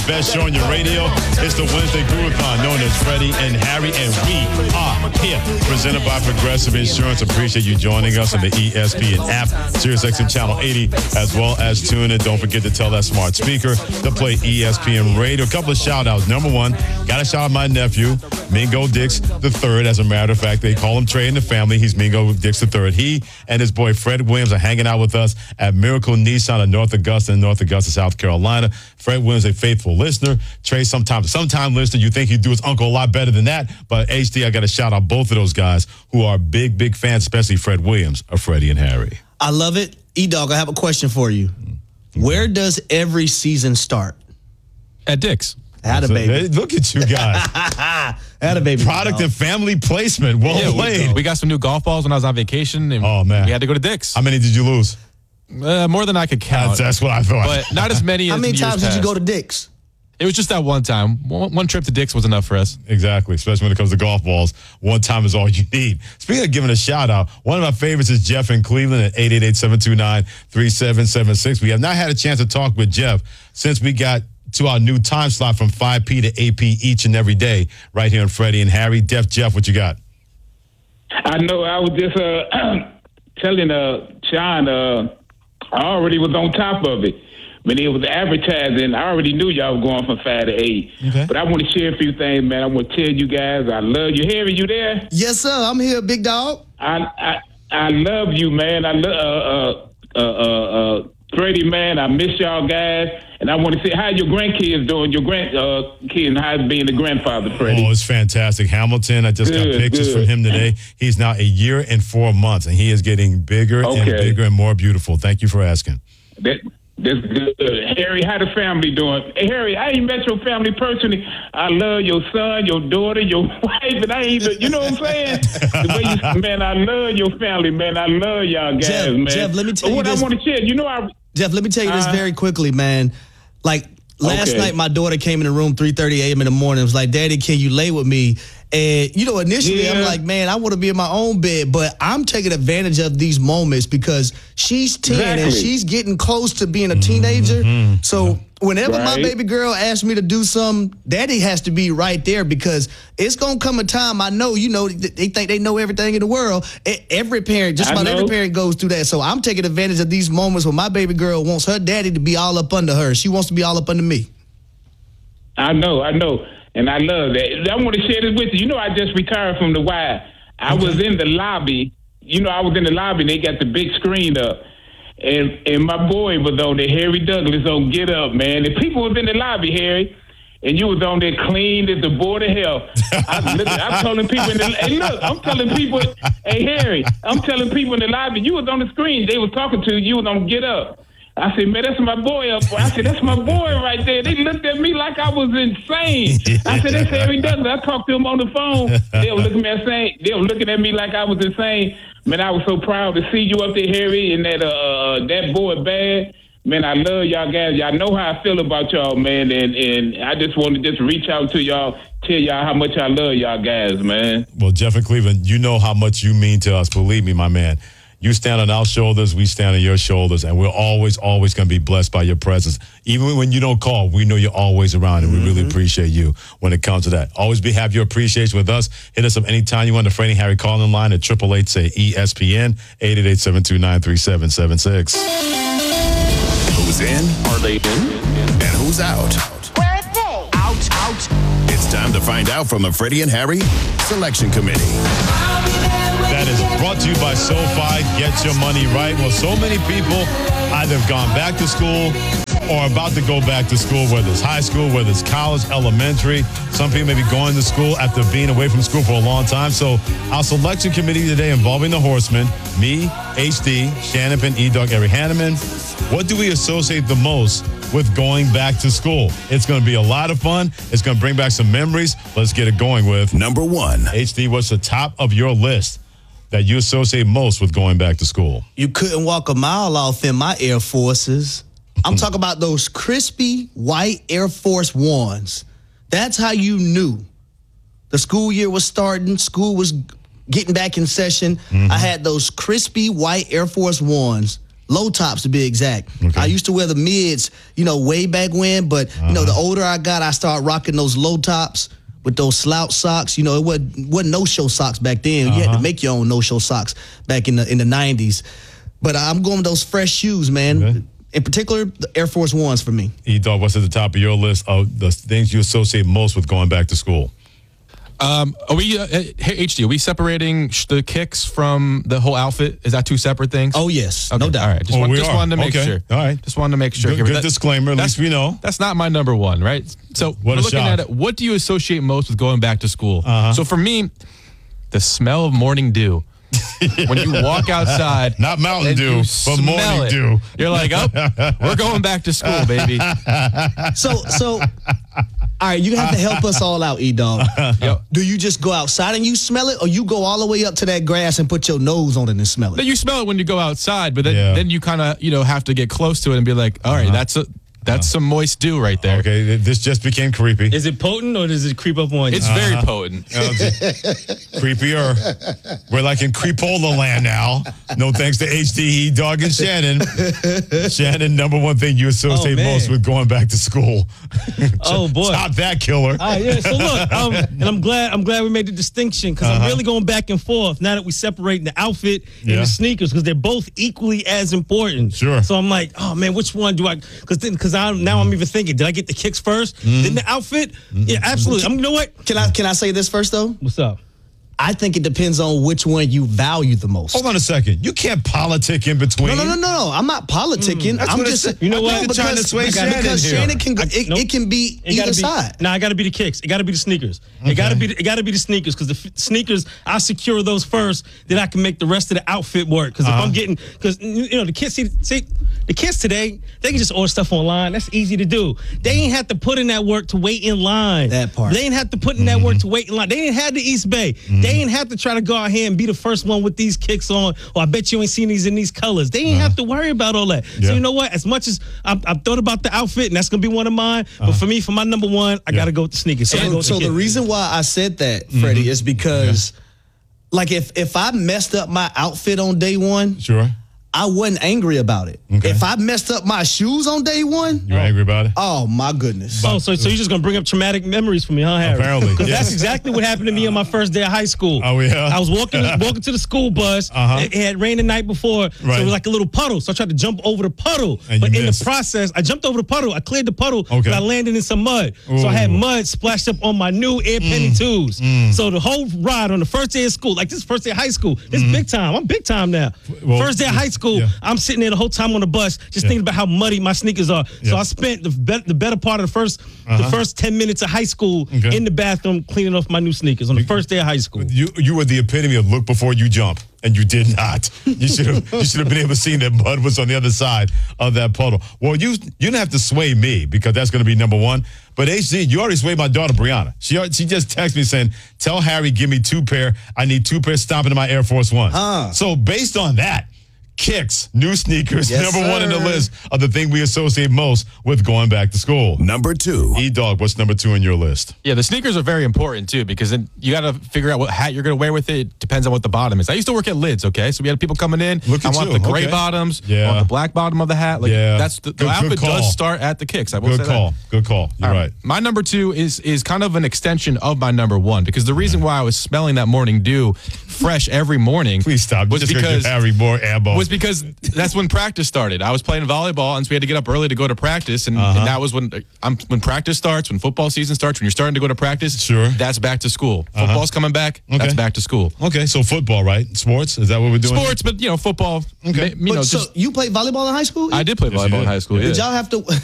best show on your radio. It's the Wednesday Groove-a-thon known as Freddie and Harry, and we are here. Presented by Progressive Insurance. Appreciate you joining us on the ESPN app, SiriusXM Channel 80, as well as tune in. Don't forget to tell that smart speaker to play ESPN Radio. A couple of shout-outs. Number one, got to shout out my nephew, Mingo Dix III. As a matter of fact, they call him Trey in the family. He's Mingo Dix III. He and his boy Fred Williams are hanging out with us at Miracle Nissan in North Augusta, South Carolina. Fred Williams, a faithful listener. Trey, sometime listener. You think he'd do his uncle a lot better than that. But HD, I got to shout out both of those guys who are big fans, especially Fred Williams of Freddie and Harry. I love it. E-Dog, I have a question for you. Where does every season start? At Dick's. Had a baby. Look at you guys. Had a baby. Product and family placement. Well played. We got some new golf balls when I was on vacation. And oh, man. We had to go to Dick's. How many did you lose? More than I could count. That's what I thought. But not as many as How many years times did you past. go to Dick's? It was just that one time. One trip to Dick's was enough for us. Exactly, especially when it comes to golf balls. One time is all you need. Speaking of giving a shout-out, one of my favorites is Jeff in Cleveland at 888-729-3776. We have not had a chance to talk with Jeff since we got to our new time slot from 5P to 8P each and every day right here on Freddie and Harry. Jeff, what you got? I know. I was just telling Sean I already was on top of it. When it was advertising, I already knew y'all were going from 5 to 8. Okay. But I want to share a few things, man. I want to tell you guys I love you. Harry, you there? Yes, sir. I'm here, big dog. I love you, man. I love Freddie, man. I miss y'all guys. And I want to say, how your grandkids doing? Your grandkids, how's being the grandfather, Freddie? Oh, it's fantastic. Hamilton, I just got pictures from him today. He's now 1 year and 4 months, and he is getting bigger and bigger and more beautiful. Thank you for asking. That's good. Harry, how the family doing? Hey, Harry, I ain't met your family personally. I love your son, your daughter, your wife, and I ain't even, you know what I'm saying? Man, I love your family, man. I love y'all guys, man. Jeff, let me tell you this. I want to share, Jeff, let me tell you this very quickly, man. Like, last night, my daughter came in the room 3:30 a.m. in the morning. It was like, Daddy, can you lay with me? And, initially I'm like, man, I want to be in my own bed. But I'm taking advantage of these moments because she's 10 and she's getting close to being a teenager. Mm-hmm. So whenever my baby girl asks me to do something, Daddy has to be right there because it's going to come a time, I know, they think they know everything in the world. Every parent, just about every parent goes through that. So I'm taking advantage of these moments when my baby girl wants her daddy to be all up under her. She wants to be all up under me. I know. And I love that. I want to share this with you. I just retired from the Wire. I was in the lobby. I was in the lobby, and they got the big screen up. And my boy was on there, Harry Douglas, on Get Up, man. The people was in the lobby, Harry, and you was on there clean as the Board of Health. I'm telling people I'm telling people, hey, Harry, I'm telling people in the lobby, you was on the screen. They was talking to you. You was on Get Up. I said, man, that's my boy up. I said, that's my boy right there. They looked at me like I was insane. I said, that's Harry Douglas. I talked to him on the phone. They were looking at me like I was insane. Man, I was so proud to see you up there, Harry, and that boy Bad. Man, I love y'all guys. Y'all know how I feel about y'all, man. And I just want to reach out to y'all, tell y'all how much I love y'all guys, man. Well, Jeff in Cleveland, you know how much you mean to us. Believe me, my man. You stand on our shoulders, we stand on your shoulders, and we're always going to be blessed by your presence. Even when you don't call, we know you're always around, and we really appreciate you when it comes to that. Always have your appreciation with us. Hit us up anytime you want. The Freddie and Harry calling line at 888-SAY-ESPN, 888-729-3776. Who's in? Are they in? And who's out? Where are they? Out. It's time to find out from the Freddie and Harry Selection Committee. That is brought to you by SoFi. Get your money right. Well, so many people either have gone back to school or about to go back to school, whether it's high school, whether it's college, elementary. Some people may be going to school after being away from school for a long time. So our selection committee today involving the Horsemen, me, HD, Shannon Penn, E-Dog, Eric Hanneman. What do we associate the most with going back to school? It's going to be a lot of fun. It's going to bring back some memories. Let's get it going with number one. HD, what's the top of your list that you associate most with going back to school? You couldn't walk a mile off in my Air Forces. I'm talking about those crispy white Air Force Ones. That's how you knew the school year was starting. School was getting back in session. I had those crispy white Air Force Ones. low tops to be exact. Okay. I used to wear the mids, way back when, but the older I got, I started rocking those low tops with those slouch socks. It wasn't no-show socks back then. You had to make your own no-show socks back in the 90s. But I'm going with those fresh shoes, man. Okay. In particular, the Air Force Ones for me. E-Dog, what's at the top of your list of the things you associate most with going back to school? Are we, HD, are we separating the kicks from the whole outfit? Is that two separate things? Oh, yes. Okay, No doubt. All right. Just wanted to make Okay. sure. All right. Just wanted to make sure. Good disclaimer. At least we know. That's not my number one, right? So What a looking shock. at it, what do you associate most with going back to school? So for me, the smell of morning dew. When you walk outside, Not Mountain and Dew, you but smell morning it, dew. You're like, oh, we're going back to school, baby. So, all right, you have to help us all out, E-Dog. Yep. Do you just go outside and you smell it, or you go all the way up to that grass and put your nose on it and smell Then it? you smell it when you go outside, but then, Yeah. then you kind of have to get close to it and be like, all right, that's some moist dew right there. Okay, this just became creepy. Is it potent or does it creep up on you? It's very potent. Creepier. We're like in Creepola land now. No thanks to HD, Dog, and Shannon. Shannon, number one thing you associate man. most with going back to school. Oh, boy. Top that killer. All right, yeah. So look, and I'm glad we made the distinction because I'm really going back and forth now that we separate the outfit and Yeah. the sneakers because they're both equally as important. Sure. So I'm like, oh man, which one do I? Because I'm even thinking, did I get the kicks first, then the outfit? Yeah, absolutely. You know what? Can I say this first though? What's up? I think it depends on which one you value the most. Hold on a second. You can't politic in between. No. I'm not politicking. That's I'm what it just said. You know what? I'm Because- trying to sway Shannon because here. Shannon can go, Nope. it can be either side. Nah, it got to be the kicks. It got to be the sneakers. It got to be the sneakers because the sneakers I secure those first, then I can make the rest of the outfit work. Because if I'm getting, because the kids see the kids today, they can just order stuff online. That's easy to do. They ain't have to put in that work to wait in line. That part. They ain't have to put in that work to wait in line. They didn't have the East Bay. They ain't have to try to go out here and be the first one with these kicks on. Or I bet you ain't seen these in these colors. They ain't have to worry about all that. Yeah. So you know what? As much as I've thought about the outfit, and that's gonna be one of mine. But for me, for my number one, I gotta go with the sneakers. So I go with So the kicks. reason why I said that, Freddie, is because like if I messed up my outfit on day one, Sure. I wasn't angry about it. Okay. If I messed up my shoes on day one, You're angry about it? oh my goodness. Oh, so you're just gonna bring up traumatic memories for me, huh, Harry? Apparently, because yeah. that's exactly what happened to me on my first day of high school. Oh, yeah? I was walking to the school bus. It had rained the night before, so Right. it was like a little puddle. So I tried to jump over the puddle, And but you in missed. the process, I jumped over the puddle. I cleared the puddle, Okay. but I landed in some mud. So I had Ooh. mud splashed up on my new Air Penny 2s. So the whole ride on the first day of school, like this first day of high school, this is big time. I'm big time now. Well, first day of high school, yeah. I'm sitting there the whole time on the bus, just thinking about how muddy my sneakers are. So Yeah. I spent the better part of the first 10 minutes of high school Okay. in the bathroom cleaning off my new sneakers on the first day of high school. You were the epitome of look before you jump, and you did not. You should have been able to see that mud was on the other side of that puddle. Well, you didn't have to sway me because that's going to be number one. But HD, you already swayed my daughter Brianna. She just texted me saying, "Tell Harry, give me 2 pair. I need 2 pairs stomping in my Air Force One." So based on that, kicks, new sneakers, Yes, number one in the sir. list of the thing we associate most with going back to school. Number 2. E-Dog, what's number 2 on your list? Yeah, the sneakers are very important too because then you got to figure out what hat you're going to wear with it. It depends on what the bottom is. I used to work at Lids, okay? So we had people coming in. Look I at want you, the gray okay. bottoms. Yeah. I want the black bottom of the hat. Like Yeah. that's the Good outfit call. does start at the kicks. I will Good say call. that. Good call. You're right. My number 2 is kind of an extension of my number 1 because the reason why I was smelling that morning dew fresh every morning Please stop. was Just gonna because give Harry more ammo. was because that's when practice started. I was playing volleyball, and so we had to get up early to go to practice, and that was when practice starts, when football season starts, when you're starting to go to practice. Sure. That's back to school. Football's coming back. That's back to school. Okay, so football, right? Sports? Is that what we're doing? Sports, but football. Okay. You know, So just you played volleyball in high school? I did play Yes, you volleyball in did. high school. Did Yeah. y'all have to